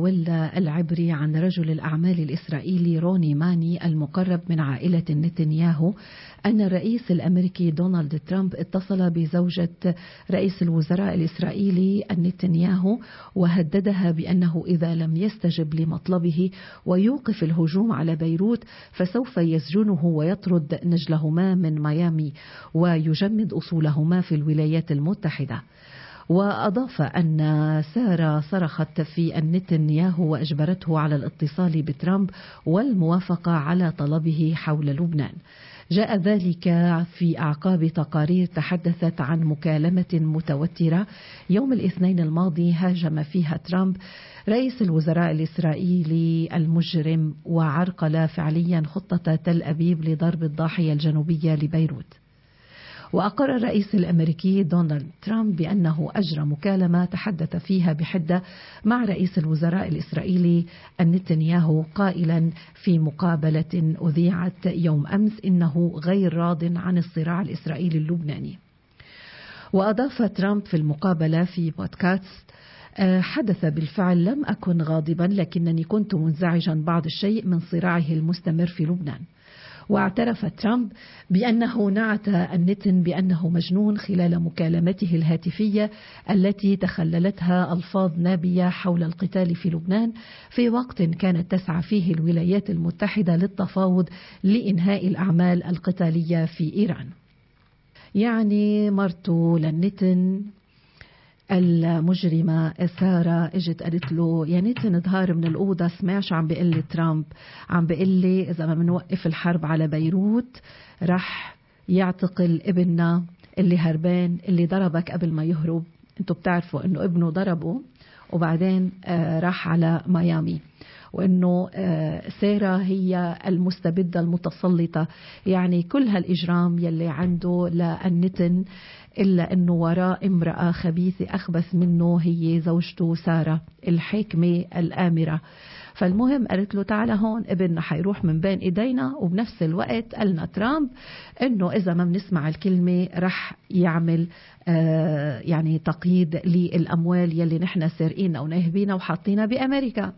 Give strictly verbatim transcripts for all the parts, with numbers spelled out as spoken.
الويل العبري عن رجل الأعمال الإسرائيلي روني ماني المقرب من عائلة نتنياهو أن الرئيس الأمريكي دونالد ترامب اتصل بزوجة رئيس الوزراء الإسرائيلي نتنياهو وهددها بأنه إذا لم يستجب لمطلبه ويوقف الهجوم على بيروت فسوف يسجنه ويطرد نجلهما من ميامي ويجمد أصولهما في الولايات المتحدة. وأضاف أن سارة صرخت في نتنياهو وأجبرته على الاتصال بترامب والموافقة على طلبه حول لبنان. جاء ذلك في أعقاب تقارير تحدثت عن مكالمة متوترة يوم الاثنين الماضي هاجم فيها ترامب رئيس الوزراء الإسرائيلي المجرم وعرقل فعليا خطة تل أبيب لضرب الضاحية الجنوبية لبيروت. وأقر الرئيس الأمريكي دونالد ترامب بأنه أجرى مكالمة تحدث فيها بحدة مع رئيس الوزراء الإسرائيلي نتنياهو قائلا في مقابلة أذيعت يوم أمس إنه غير راض عن الصراع الإسرائيلي اللبناني. وأضاف ترامب في المقابلة في بودكاست: حدث بالفعل، لم أكن غاضبا لكنني كنت منزعجا بعض الشيء من صراعه المستمر في لبنان. واعترف ترامب بأنه نعت النتن بأنه مجنون خلال مكالمته الهاتفية التي تخللتها ألفاظ نابية حول القتال في لبنان في وقت كانت تسعى فيه الولايات المتحدة للتفاوض لإنهاء الأعمال القتالية في إيران. يعني مرته للنتن المجرمة سارة اجت قالت له: يا نتن ظهر من الأوضة سمعش عم بيقول لي ترامب عم بيقول لي إذا ما بنوقف الحرب على بيروت رح يعتقل ابننا اللي هربان اللي ضربك قبل ما يهرب. انتوا بتعرفوا انه ابنه ضربه وبعدين آه راح على ميامي، وأنه سارة هي المستبدة المتسلطة. يعني كل هالإجرام يلي عنده للنتن إلا أنه وراء امرأة خبيثة أخبث منه هي زوجته سارة الحاكمة الآمرة. فالمهم قالت له: تعال هون ابننا حيروح من بين إيدينا. وبنفس الوقت قالنا ترامب أنه إذا ما بنسمع الكلمة رح يعمل آه يعني تقييد للأموال يلي نحن سارقينها وناهبينها وحاطينها بأمريكا.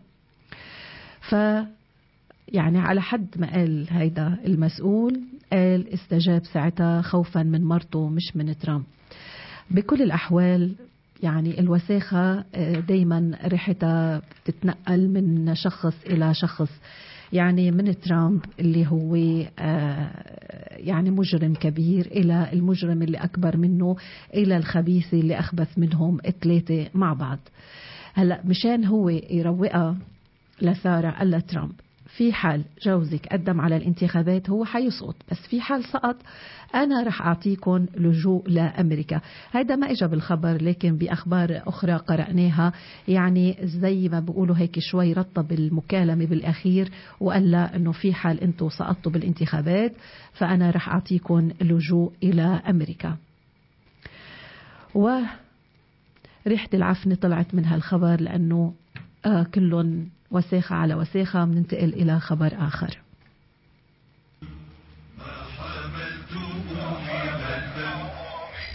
ف يعني على حد ما قال هيدا المسؤول، قال استجاب ساعتها خوفا من مرته مش من ترامب. بكل الأحوال يعني الوساخة دايما ريحتها تتنقل من شخص إلى شخص، يعني من ترامب اللي هو يعني مجرم كبير إلى المجرم اللي أكبر منه إلى الخبيث اللي أخبث منهم الثلاثة مع بعض. هلأ مشان هو يروقها لسارة قال ترامب: في حال جوزك قدم على الانتخابات هو حيسقط، بس في حال سقط أنا رح أعطيكم لجوء لأمريكا. هذا ما إجا بالخبر، لكن بأخبار أخرى قرأناها يعني زي ما بيقولوا هيك شوي رطب المكالمة بالأخير وقال لا أنه في حال أنتوا سقطتوا بالانتخابات فأنا رح أعطيكم لجوء إلى أمريكا. وريحة العفن طلعت من هالخبر لأنه آه كلهم وساخة على وساخة. بننتقل إلى خبر آخر.